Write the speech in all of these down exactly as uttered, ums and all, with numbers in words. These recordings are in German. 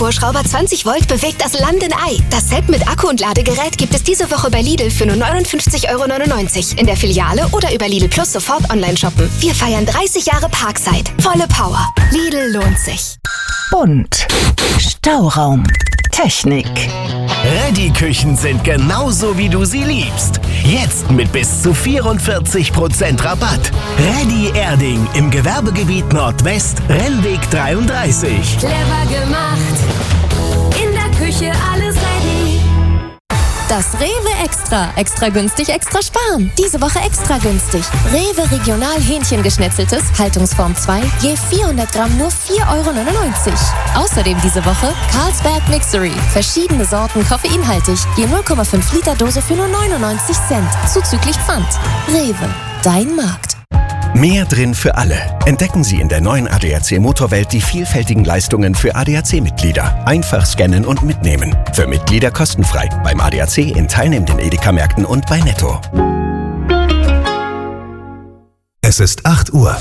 Turbobohrschrauber zwanzig Volt bewegt das Land in Ei. Das Set mit Akku und Ladegerät gibt es diese Woche bei Lidl für nur neunundfünfzig Euro neunundneunzig. In der Filiale oder über Lidl Plus sofort online shoppen. Wir feiern dreißig Jahre Parkside. Volle Power. Lidl lohnt sich. Bunt. Stauraum. Technik. Reddy-Küchen sind genauso, wie du sie liebst. Jetzt mit bis zu vierundvierzig Prozent Rabatt. Reddy Erding im Gewerbegebiet Nordwest, Rennweg dreiunddreißig. Clever gemacht. In der Küche alles ready. Das Rewe Extra. Extra günstig, extra sparen. Diese Woche extra günstig. Rewe Regional Hähnchengeschnetzeltes, Haltungsform zwei, je vierhundert Gramm nur vier Euro neunundneunzig. Außerdem diese Woche Carlsberg Mixery. Verschiedene Sorten koffeinhaltig, je null Komma fünf Liter Dose für nur neunundneunzig Cent. Zuzüglich Pfand. Rewe, dein Markt. Mehr drin für alle. Entdecken Sie in der neuen A D A C Motorwelt die vielfältigen Leistungen für A D A C-Mitglieder. Einfach scannen und mitnehmen. Für Mitglieder kostenfrei. Beim A D A C in teilnehmenden Edeka-Märkten und bei Netto. Es ist acht Uhr.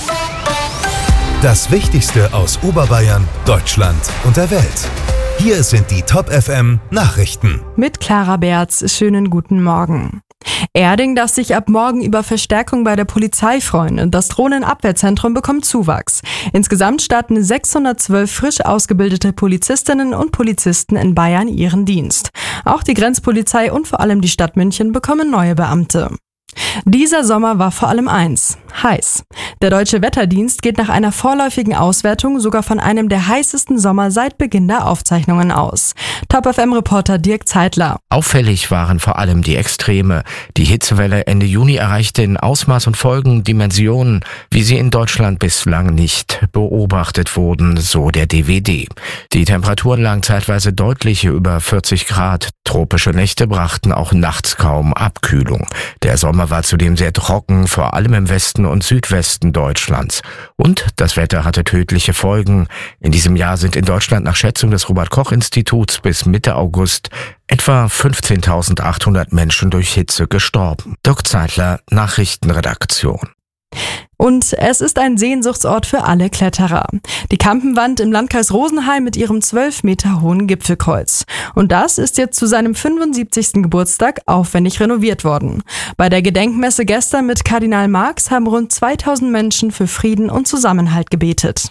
Das Wichtigste aus Oberbayern, Deutschland und der Welt. Hier sind die Top F M Nachrichten. Mit Clara Berz, schönen guten Morgen. Erding darf sich ab morgen über Verstärkung bei der Polizei freuen. Das Drohnenabwehrzentrum bekommt Zuwachs. Insgesamt starten sechshundertzwölf frisch ausgebildete Polizistinnen und Polizisten in Bayern ihren Dienst. Auch die Grenzpolizei und vor allem die Stadt München bekommen neue Beamte. Dieser Sommer war vor allem eins: heiß. Der Deutsche Wetterdienst geht nach einer vorläufigen Auswertung sogar von einem der heißesten Sommer seit Beginn der Aufzeichnungen aus. Top F M-Reporter Dirk Zeitler. Auffällig waren vor allem die Extreme. Die Hitzewelle Ende Juni erreichte in Ausmaß und Folgen Dimensionen, wie sie in Deutschland bislang nicht beobachtet wurden, so der D W D. Die Temperaturen lagen zeitweise deutlich über vierzig Grad. Tropische Nächte brachten auch nachts kaum Abkühlung. Der Sommer war zudem sehr trocken, vor allem im Westen und Südwesten Deutschlands. Und das Wetter hatte tödliche Folgen. In diesem Jahr sind in Deutschland nach Schätzung des Robert-Koch-Instituts bis Mitte August etwa fünfzehntausendachthundert Menschen durch Hitze gestorben. Dirk Zeitler, Nachrichtenredaktion. Und es ist ein Sehnsuchtsort für alle Kletterer. Die Kampenwand im Landkreis Rosenheim mit ihrem zwölf Meter hohen Gipfelkreuz. Und das ist jetzt zu seinem fünfundsiebzigsten Geburtstag aufwendig renoviert worden. Bei der Gedenkmesse gestern mit Kardinal Marx haben rund zweitausend Menschen für Frieden und Zusammenhalt gebetet.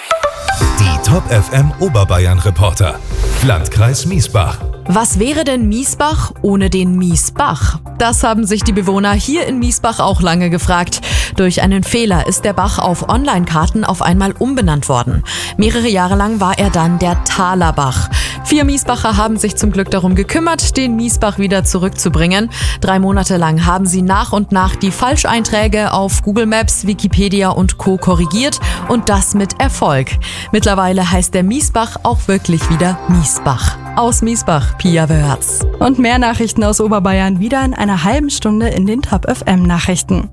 Die Top F M Oberbayern Reporter. Landkreis Miesbach. Was wäre denn Miesbach ohne den Miesbach? Das haben sich die Bewohner hier in Miesbach auch lange gefragt. Durch einen Fehler ist der Bach auf Online-Karten auf einmal umbenannt worden. Mehrere Jahre lang war er dann der Talerbach. Vier Miesbacher haben sich zum Glück darum gekümmert, den Miesbach wieder zurückzubringen. Drei Monate lang haben sie nach und nach die Falscheinträge auf Google Maps, Wikipedia und Co. korrigiert und das mit Erfolg. Mittlerweile heißt der Miesbach auch wirklich wieder Miesbach. Aus Miesbach, Pia Wörz. Und mehr Nachrichten aus Oberbayern wieder in einer halben Stunde in den Top F M Nachrichten.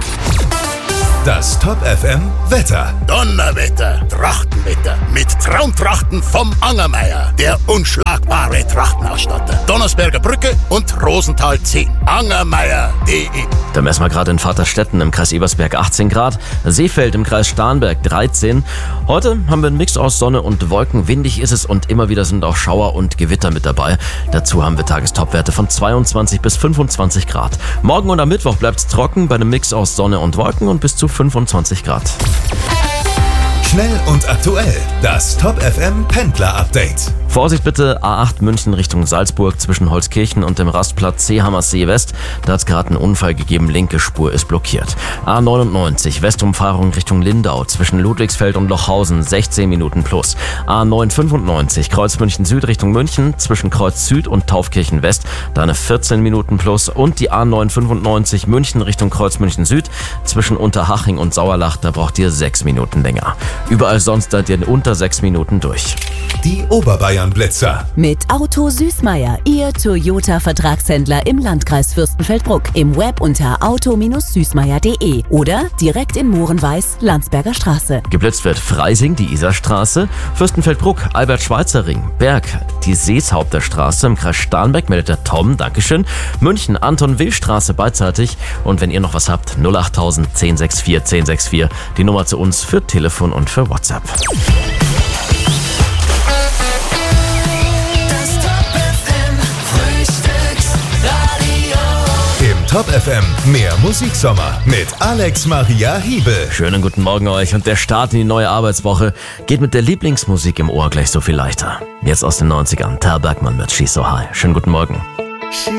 Das Top F M Wetter. Donnerwetter, Trachtenwetter mit Traumtrachten vom Angermeier, der unschlagbare Trachtenausstatter. Donnersberger Brücke und Rosenthal zehn. Angermeier punkt de. Da messen wir gerade in Vaterstetten im Kreis Ebersberg achtzehn Grad, Seefeld im Kreis Starnberg dreizehn. Heute haben wir einen Mix aus Sonne und Wolken. Windig ist es und immer wieder sind auch Schauer und Gewitter mit dabei. Dazu haben wir Tagestopwerte von zweiundzwanzig bis fünfundzwanzig Grad. Morgen und am Mittwoch bleibt es trocken bei einem Mix aus Sonne und Wolken und bis zu fünfundzwanzig Grad. Schnell und aktuell. Das Top F M Pendler Update. Vorsicht bitte, A acht München Richtung Salzburg zwischen Holzkirchen und dem Rastplatz Seehammersee West. Da hat es gerade einen Unfall gegeben, linke Spur ist blockiert. A neunundneunzig Westumfahrung Richtung Lindau zwischen Ludwigsfeld und Lochhausen sechzehn Minuten plus. A neunhundertfünfundneunzig Kreuz München Süd Richtung München zwischen Kreuz Süd und Taufkirchen West, da eine vierzehn Minuten plus. Und die A neunhundertfünfundneunzig München Richtung Kreuz München Süd zwischen Unterhaching und Sauerlach, da braucht ihr sechs Minuten länger. Überall sonst seid ihr in unter sechs Minuten durch. Die Oberbayern Blitzer. Mit Auto Süßmeier, Ihr Toyota-Vertragshändler im Landkreis Fürstenfeldbruck. Im Web unter auto Süßmeier punkt de oder direkt in Mohrenweiß, Landsberger Straße. Geblitzt wird Freising, die Isarstraße, Fürstenfeldbruck, Albert-Schweitzer-Ring, Berg, die Seeshaupter Straße, im Kreis Starnberg meldet der Tom, Dankeschön, München, Anton-Will-Straße beidseitig und wenn ihr noch was habt, null achttausend zehn sechs vier zehn sechs vier, die Nummer zu uns für Telefon und für WhatsApp. Top F M, mehr Musiksommer mit Alex Maria Hiebel. Schönen guten Morgen euch und der Start in die neue Arbeitswoche geht mit der Lieblingsmusik im Ohr gleich so viel leichter. Jetzt aus den neunzigern, Tal Bergmann mit She's So High. Schönen guten Morgen.